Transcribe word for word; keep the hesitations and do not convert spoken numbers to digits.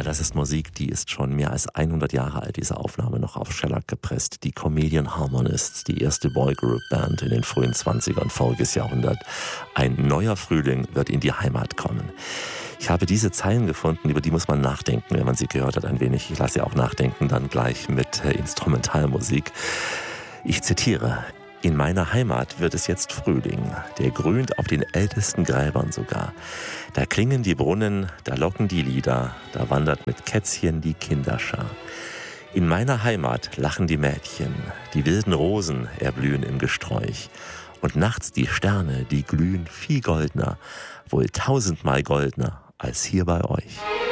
das ist Musik, die ist schon mehr als hundert Jahre alt, diese Aufnahme noch auf Shellac gepresst. Die Comedian Harmonists, die erste Boygroup-Band in den frühen zwanzigern voriges Jahrhundert. Ein neuer Frühling wird in die Heimat kommen. Ich habe diese Zeilen gefunden, über die muss man nachdenken, wenn man sie gehört hat ein wenig. Ich lasse sie auch nachdenken, dann gleich mit äh, Instrumentalmusik. Ich zitiere: In meiner Heimat wird es jetzt Frühling, der grünt auf den ältesten Gräbern sogar. Da klingen die Brunnen, da locken die Lieder, da wandert mit Kätzchen die Kinderschar. In meiner Heimat lachen die Mädchen, die wilden Rosen erblühen im Gesträuch. Und nachts die Sterne, die glühen viel goldner, wohl tausendmal goldner als hier bei euch.